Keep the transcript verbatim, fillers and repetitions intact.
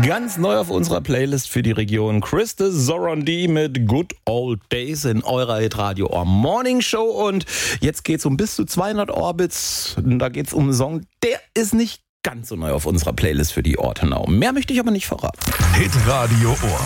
Ganz neu auf unserer Playlist für die Region Christa Zorondy mit Good Old Days in eurer Hitradio Ohr Morning Show. Und jetzt geht's um bis zu zweihundert Orbits. Da geht's um einen Song, der ist nicht ganz so neu auf unserer Playlist für die Ortenau. Mehr möchte ich aber nicht verraten. Hitradio Ohr.